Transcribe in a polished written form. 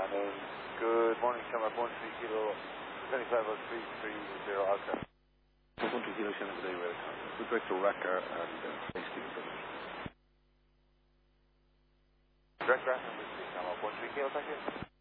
Good morning, Shamrock 13 Kilo, 25030 Alta. 13 Kilo, Shamrock Day, welcome. Good back to Raqqa and safety information. Direct reference, Shamrock 13 Kilo, thank you.